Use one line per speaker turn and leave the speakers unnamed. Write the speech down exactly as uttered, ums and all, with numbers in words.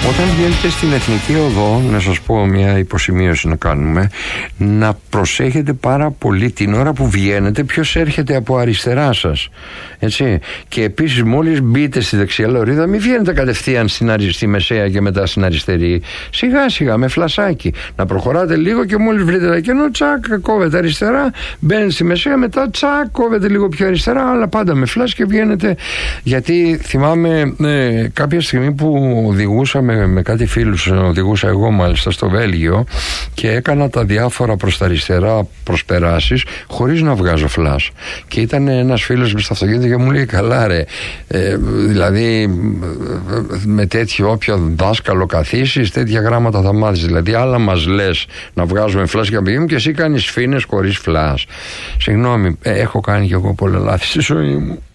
Όταν βγαίνετε στην Εθνική Οδό, να σας πω μια υποσημείωση να κάνουμε, να προσέχετε πάρα πολύ την ώρα που βγαίνετε ποιος έρχεται από αριστερά σας. Έτσι. Και επίσης μόλις μπείτε στη δεξιά λωρίδα, μην βγαίνετε κατευθείαν στην αρισ... στη μεσαία και μετά στην αριστερή. Σιγά σιγά με φλασάκι. Να προχωράτε λίγο και μόλις βρείτε ένα κενό, τσακ, κόβετε αριστερά, μπαίνετε στη μεσαία, μετά τσακ, κόβετε λίγο πιο αριστερά, αλλά πάντα με φλας και βγαίνετε. Γιατί θυμάμαι ε, κάποια στιγμή που οδηγούσαμε με κάτι φίλους, οδηγούσα εγώ μάλιστα στο Βέλγιο και έκανα τα διάφορα προς τα αριστερά προσπεράσεις χωρίς να βγάζω φλας. Και ήταν ένας φίλος μες στο αυτοκίνητο και μου λέει, καλά ρε, ε, δηλαδή με τέτοιο όποιο δάσκαλο καθίσεις, τέτοια γράμματα θα μάθεις. Δηλαδή άλλα μας λες να βγάζουμε φλας και να πηγαίνουμε και εσύ κάνεις φίνες χωρίς φλας. Συγγνώμη, ε, έχω κάνει κι εγώ πολλά λάθη στη ζωή μου.